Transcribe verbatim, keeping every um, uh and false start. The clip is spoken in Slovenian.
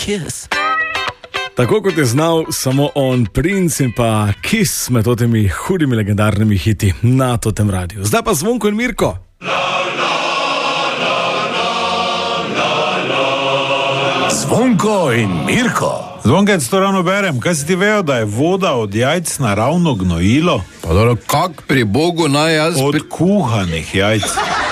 Kiss. Tako kot je znal samo on, Princ in pa Kiss med temi hudimi legendarnimi hiti na totem radiju. Zdaj pa Zvonko in Mirko. Zvonko in Mirko. Zvonko, to ravno berem. Kaj si ti vejo, da je voda od jajc naravno gnojilo? Pa dobro, kak pri Bogu naj jaz... Od kuhanih jajc.